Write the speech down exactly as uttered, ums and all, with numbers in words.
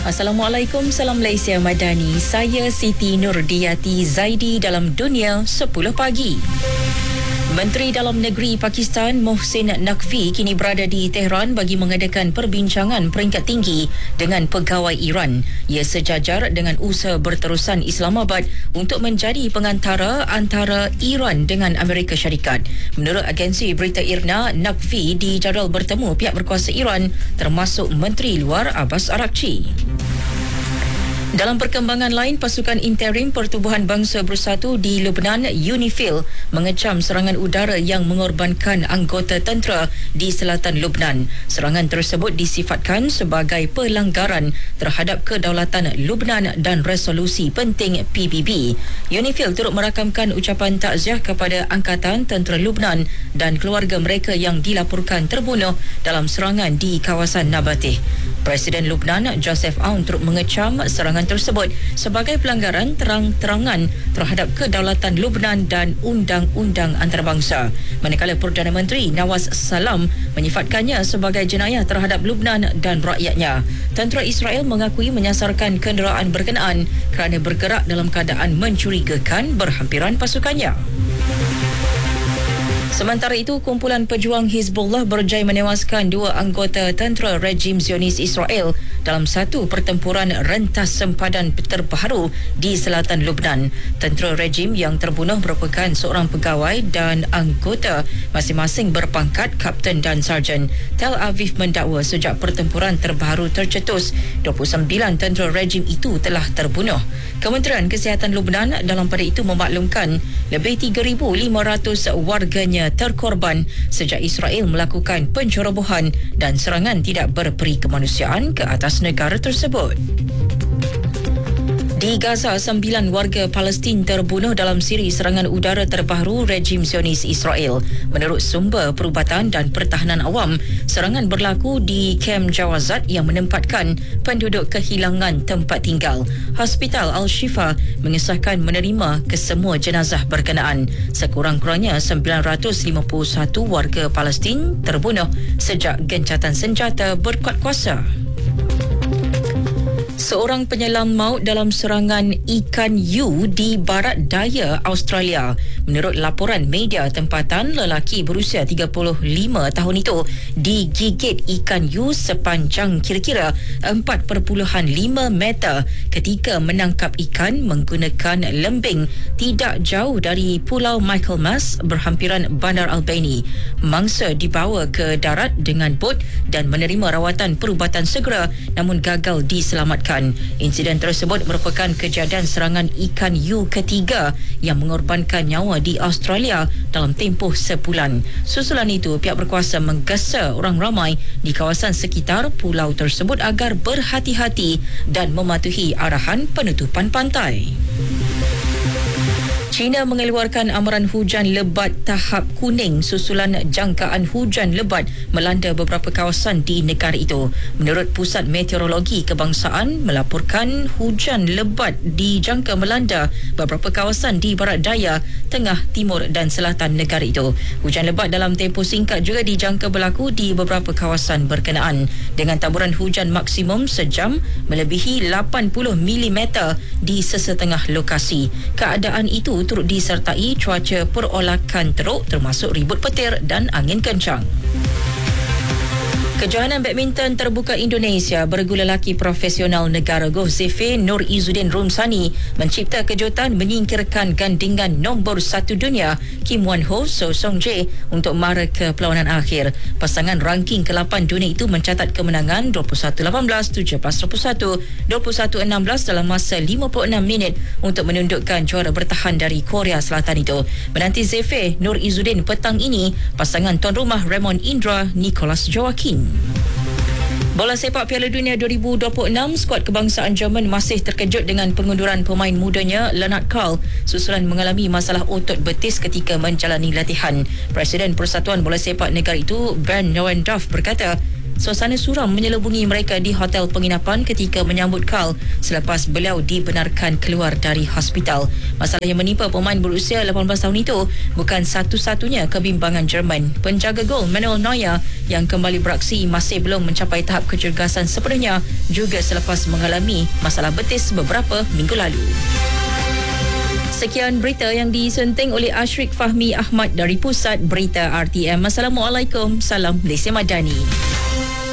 Assalamualaikum, salam Malaysia Madani. Saya Siti Nurdiati Zaidi dalam Dunia sepuluh pagi. Menteri Dalam Negeri Pakistan Mohsin Naqvi kini berada di Tehran bagi mengadakan perbincangan peringkat tinggi dengan pegawai Iran. Ia sejajar dengan usaha berterusan Islamabad untuk menjadi pengantara antara Iran dengan Amerika Syarikat. Menurut agensi berita I R N A, Naqvi dijadual bertemu pihak berkuasa Iran termasuk Menteri Luar Abbas Araghchi. Dalam perkembangan lain, pasukan interim Pertubuhan Bangsa Bersatu di Lubnan, UNIFIL, mengecam serangan udara yang mengorbankan anggota tentera di selatan Lubnan. Serangan tersebut disifatkan sebagai pelanggaran terhadap kedaulatan Lubnan dan resolusi penting P B B. UNIFIL turut merakamkan ucapan takziah kepada Angkatan Tentera Lubnan dan keluarga mereka yang dilaporkan terbunuh dalam serangan di kawasan Nabateh. Presiden Lubnan, Joseph Aoun, turut mengecam serangan tersebut sebagai pelanggaran terang-terangan terhadap kedaulatan Lubnan dan undang-undang antarabangsa. Manakala Perdana Menteri Nawaz Salam menyifatkannya sebagai jenayah terhadap Lubnan dan rakyatnya. Tentera Israel mengakui menyasarkan kenderaan berkenaan kerana bergerak dalam keadaan mencurigakan berhampiran pasukannya. Sementara itu, kumpulan pejuang Hizbullah berjaya menewaskan dua anggota tentera rejim Zionis Israel dalam satu pertempuran rentas sempadan terbaru di selatan Lubnan. Tentera rejim yang terbunuh merupakan seorang pegawai dan anggota masing-masing berpangkat kapten dan sarjan. Tel Aviv mendakwa sejak pertempuran terbaru tercetus, dua puluh sembilan tentera rejim itu telah terbunuh. Kementerian Kesihatan Lubnan dalam pada itu memaklumkan lebih tiga ribu lima ratus warganya terkorban sejak Israel melakukan pencerobohan dan serangan tidak berperi kemanusiaan ke atas negara tersebut. Di Gaza, sembilan warga Palestin terbunuh dalam siri serangan udara terbaru rejim Zionis Israel. Menurut sumber perubatan dan pertahanan awam, serangan berlaku di kem Jawazat yang menempatkan penduduk kehilangan tempat tinggal. Hospital Al-Shifa mengesahkan menerima kesemua jenazah berkenaan. Sekurang-kurangnya sembilan ratus lima puluh satu warga Palestin terbunuh sejak gencatan senjata berkuat kuasa. Seorang penyelam maut dalam serangan ikan hiu di barat daya Australia. Menurut laporan media tempatan, lelaki berusia tiga puluh lima tahun itu digigit ikan hiu sepanjang kira-kira empat perpuluhan lima meter ketika menangkap ikan menggunakan lembing tidak jauh dari Pulau Michaelmas berhampiran Bandar Albany. Mangsa dibawa ke darat dengan bot dan menerima rawatan perubatan segera namun gagal diselamatkan. Insiden tersebut merupakan kejadian serangan ikan hiu ketiga yang mengorbankan nyawa di Australia dalam tempoh sebulan. Susulan itu, pihak berkuasa menggesa orang ramai di kawasan sekitar pulau tersebut agar berhati-hati dan mematuhi arahan penutupan pantai. China mengeluarkan amaran hujan lebat tahap kuning susulan jangkaan hujan lebat melanda beberapa kawasan di negara itu. Menurut Pusat Meteorologi Kebangsaan melaporkan hujan lebat dijangka melanda beberapa kawasan di barat daya, tengah, timur dan selatan negara itu. Hujan lebat dalam tempoh singkat juga dijangka berlaku di beberapa kawasan berkenaan dengan taburan hujan maksimum sejam melebihi lapan puluh milimeter di sesetengah lokasi. Keadaan itu turut disertai cuaca perolakan teruk termasuk ribut petir dan angin kencang. Kejohanan badminton terbuka Indonesia, bergu lelaki profesional negara golf Zefe Nur Izzuddin Rumsani mencipta kejutan menyingkirkan gandingan nombor satu dunia Kim Won Ho So Song Jae untuk mara ke perlawanan akhir. Pasangan ranking ke lapan dunia itu mencatat kemenangan dua puluh satu lapan belas, tujuh belas dua puluh satu, dua puluh satu enam belas dalam masa lima puluh enam minit untuk menundukkan juara bertahan dari Korea Selatan itu. Menanti Zefe Nur Izzuddin petang ini pasangan tuan rumah Raymond Indra Nicholas Joaquin. Bola sepak Piala Dunia dua ribu dua puluh enam, skuad kebangsaan Jerman masih terkejut dengan pengunduran pemain mudanya Lennart Karl susulan mengalami masalah otot betis ketika menjalani latihan. Presiden Persatuan Bola Sepak negara itu, Bernd Neuendorf, berkata suasana suram menyelubungi mereka di hotel penginapan ketika menyambut Karl selepas beliau dibenarkan keluar dari hospital. Masalah yang menimpa pemain berusia lapan belas tahun itu bukan satu-satunya kebimbangan Jerman. Penjaga gol Manuel Neuer yang kembali beraksi masih belum mencapai tahap kecergasan sepenuhnya juga selepas mengalami masalah betis beberapa minggu lalu. Sekian berita yang disunting oleh Ashrik Fahmi Ahmad dari Pusat Berita R T M. Assalamualaikum. Salam Malaysia Madani.